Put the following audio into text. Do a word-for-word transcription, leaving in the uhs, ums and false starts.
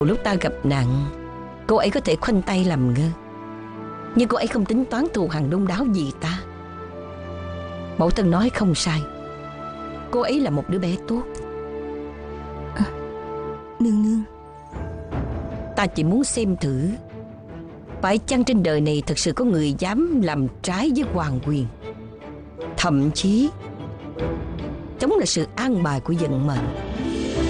Lúc ta gặp nạn, cô ấy có thể khoanh tay làm ngơ, nhưng cô ấy không tính toán thù hằn đôn đáo gì ta. Mẫu thân nói không sai, cô ấy là một đứa bé tốt. à, Nương nương, Ta chỉ muốn xem thử, phải chăng trên đời này thật sự có người dám làm trái với hoàng quyền, thậm chí chống lại sự an bài của vận mệnh.